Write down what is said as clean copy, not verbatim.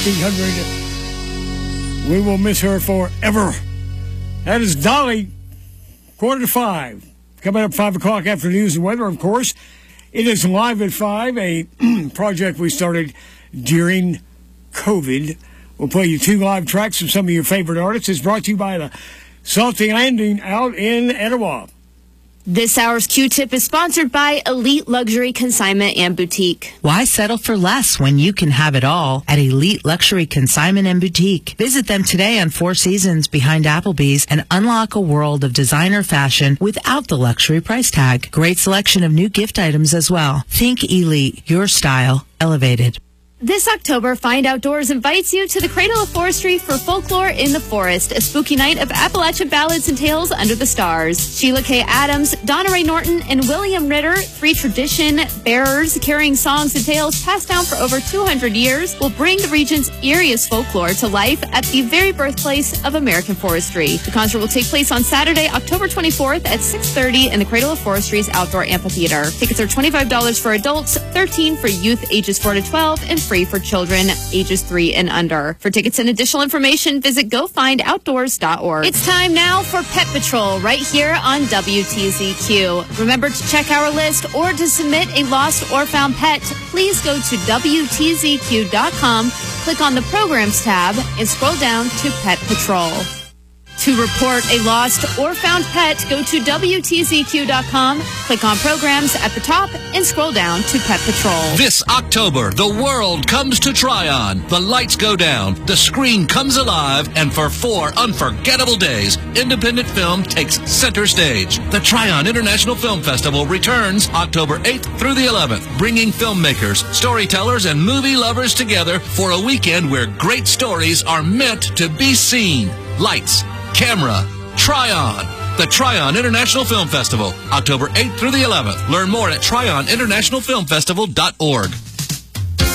1,500. We will miss her forever. That is Dolly, 4:45. Coming up 5 o'clock after news and weather, of course. It is Live at 5, a project we started during COVID. We'll play you 2 live tracks of some of your favorite artists. It's brought to you by the Salty Landing out in Etowah. This hour's Q-Tip is sponsored by Elite Luxury Consignment and Boutique. Why settle for less when you can have it all at Elite Luxury Consignment and Boutique? Visit them today on Four Seasons behind Applebee's and unlock a world of designer fashion without the luxury price tag. Great selection of new gift items as well. Think Elite, your style elevated. This October, Find Outdoors invites you to the Cradle of Forestry for Folklore in the Forest, a spooky night of Appalachian ballads and tales under the stars. Sheila K. Adams, Donna Ray Norton, and William Ritter, 3 tradition bearers carrying songs and tales passed down for over 200 years, will bring the region's eeriest folklore to life at the very birthplace of American forestry. The concert will take place on Saturday, October 24th at 6:30 in the Cradle of Forestry's Outdoor Amphitheater. Tickets are $25 for adults, $13 for youth ages 4 to 12, and free for children ages 3 and under. For tickets and additional information, visit GoFindOutdoors.org. It's time now for Pet Patrol right here on WTZQ. Remember to check our list or to submit a lost or found pet. Please go to WTZQ.com, click on the Programs tab, and scroll down to Pet Patrol. To report a lost or found pet, go to WTZQ.com, click on Programs at the top, and scroll down to Pet Patrol. This October, the world comes to Tryon. The lights go down, the screen comes alive, and for 4 unforgettable days, independent film takes center stage. The Tryon International Film Festival returns October 8th through the 11th, bringing filmmakers, storytellers, and movie lovers together for a weekend where great stories are meant to be seen. Lights, camera, Tryon. The Tryon International Film Festival, October 8th through the 11th. Learn more at TryonInternationalFilmFestival.org.